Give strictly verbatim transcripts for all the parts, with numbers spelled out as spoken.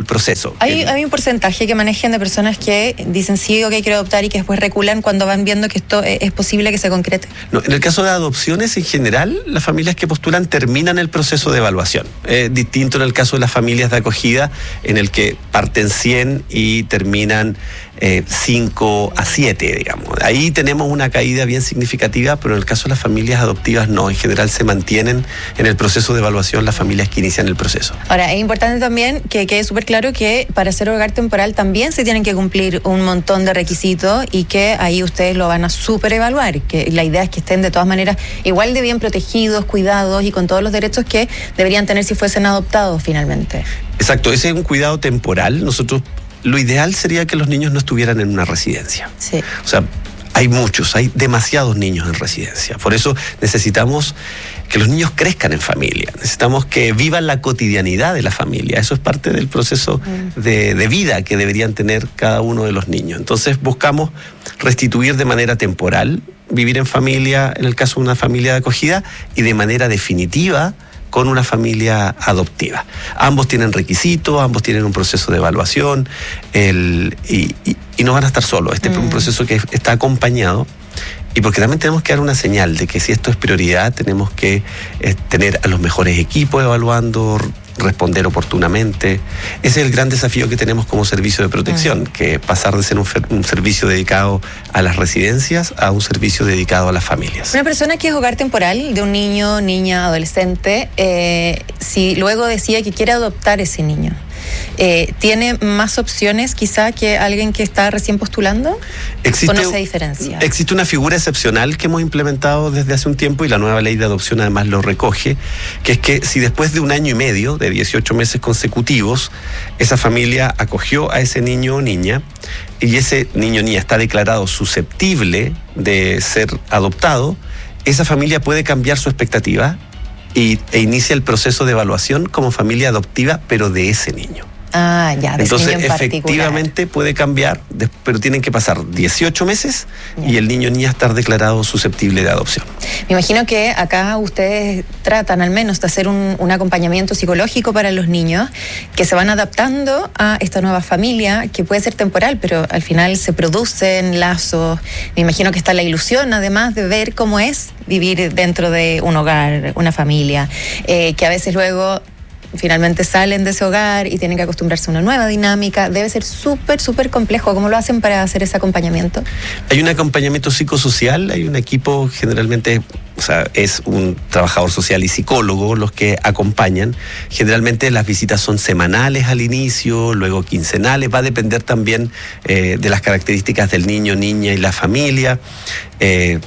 proceso. ¿Hay, el, ¿Hay un porcentaje que manejen de personas que dicen sí, ok, quiero adoptar y que después reculan cuando van viendo que esto es posible que se concrete? No, en el caso de adopciones, en general, las familias que postulan terminan el proceso de evaluación. Es distinto en el caso de las familias de acogida, en el que parten cien y terminan eh, cinco a siete, digamos. Ahí tenemos una caída bien significativa, pero en el caso de las familias adoptivas no. En general se mantienen en el proceso de evaluación las familias que inician el proceso. Ahora, es importante también que quede súper claro que para ser hogar temporal también se tienen que cumplir un montón de requisitos y que ahí ustedes lo van a súper evaluar, que la idea es que estén de todas maneras igual de bien protegidos, cuidados y con todos los derechos que deberían tener si fuesen adoptados finalmente. Exacto, ese es un cuidado temporal. Nosotros, lo ideal sería que los niños no estuvieran en una residencia. Sí. O sea, hay muchos, hay demasiados niños en residencia. Por eso necesitamos que los niños crezcan en familia. Necesitamos que vivan la cotidianidad de la familia. Eso es parte del proceso mm. de, de vida que deberían tener cada uno de los niños. Entonces buscamos restituir de manera temporal, vivir en familia, en el caso de una familia de acogida, y de manera definitiva con una familia adoptiva. Ambos tienen requisitos, ambos tienen un proceso de evaluación, el, y, y, y no van a estar solos. Este mm. es un proceso que está acompañado, y porque también tenemos que dar una señal de que si esto es prioridad, tenemos que eh, tener a los mejores equipos evaluando, responder oportunamente. Ese es el gran desafío que tenemos como servicio de protección, mm. que pasar de ser un, un servicio dedicado a las residencias a un servicio dedicado a las familias. Una persona que es hogar temporal de un niño, niña, adolescente, eh, si luego decide que quiere adoptar ese niño, Eh, ¿tiene más opciones quizá que alguien que está recién postulando? Existe, ¿O no se diferencia? Existe una figura excepcional que hemos implementado desde hace un tiempo, y la nueva ley de adopción además lo recoge, que es que si después de un año y medio, de dieciocho meses consecutivos, esa familia acogió a ese niño o niña, y ese niño o niña está declarado susceptible de ser adoptado, esa familia puede cambiar su expectativa Y, e inicia el proceso de evaluación como familia adoptiva, pero de ese niño. Ah, ya, de Entonces, ese niño en efectivamente particular. puede cambiar, pero tienen que pasar dieciocho meses yeah. y el niño o niña estar declarado susceptible de adopción. Me imagino que acá ustedes tratan al menos de hacer un, un acompañamiento psicológico para los niños que se van adaptando a esta nueva familia, que puede ser temporal, pero al final se producen lazos. Me imagino que está la ilusión, además, de ver cómo es vivir dentro de un hogar, una familia, eh, que a veces luego finalmente salen de ese hogar y tienen que acostumbrarse a una nueva dinámica. Debe ser súper, súper complejo. ¿Cómo lo hacen para hacer ese acompañamiento? Hay un acompañamiento psicosocial, hay un equipo, generalmente, o sea, es un trabajador social y psicólogo los que acompañan. Generalmente las visitas son semanales al inicio, luego quincenales. Va a depender también eh, de las características del niño, niña y la familia. Eh,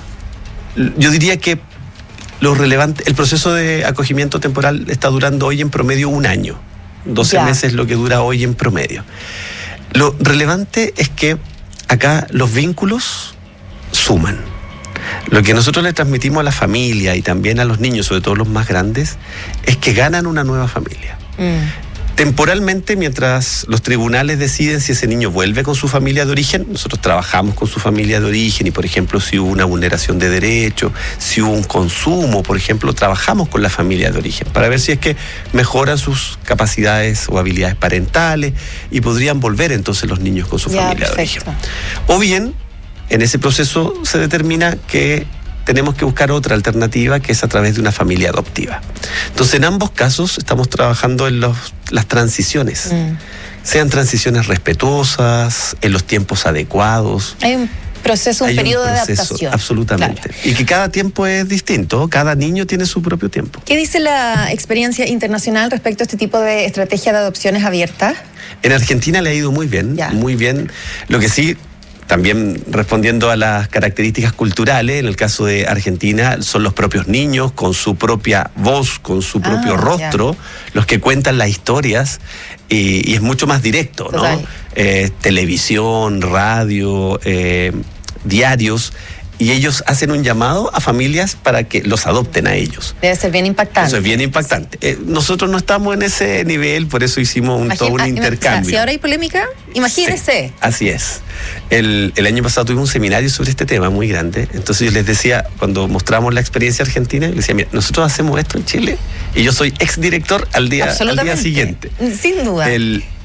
yo diría que Lo relevante, el proceso de acogimiento temporal está durando hoy en promedio un año. doce ya. meses lo que dura hoy en promedio. Lo relevante es que acá los vínculos suman. Lo que nosotros le transmitimos a la familia y también a los niños, sobre todo los más grandes, es que ganan una nueva familia. Mm. Temporalmente, mientras los tribunales deciden si ese niño vuelve con su familia de origen, nosotros trabajamos con su familia de origen y, por ejemplo, si hubo una vulneración de derechos, si hubo un consumo, por ejemplo, trabajamos con la familia de origen para ver si es que mejoran sus capacidades o habilidades parentales y podrían volver entonces los niños con su ya, familia perfecto. de origen. O bien, en ese proceso se determina que tenemos que buscar otra alternativa, que es a través de una familia adoptiva. Entonces, en ambos casos estamos trabajando en los, las transiciones, mm. sean transiciones respetuosas, en los tiempos adecuados. Hay un proceso, un Hay periodo un proceso, de adaptación. Absolutamente. Claro. Y que cada tiempo es distinto, cada niño tiene su propio tiempo. ¿Qué dice la experiencia internacional respecto a este tipo de estrategia de adopciones abiertas? En Argentina le ha ido muy bien, ya. muy bien. Lo que sí, también respondiendo a las características culturales, en el caso de Argentina son los propios niños con su propia voz, con su propio ah, rostro, yeah. los que cuentan las historias, y, y es mucho más directo, ¿no? Eh, televisión, radio, eh, diarios, y ellos hacen un llamado a familias para que los adopten a ellos. Debe ser bien impactante. Eso es bien impactante. Eh, nosotros no estamos en ese nivel, por eso hicimos un, Imagina, todo un intercambio. O sea, si ahora hay polémica, imagínese. Sí, así es. El, el año pasado tuvimos un seminario sobre este tema muy grande. Entonces yo les decía, cuando mostramos la experiencia argentina, les decía, mira, nosotros hacemos esto en Chile y yo soy exdirector al día, al día siguiente. Sin duda. El,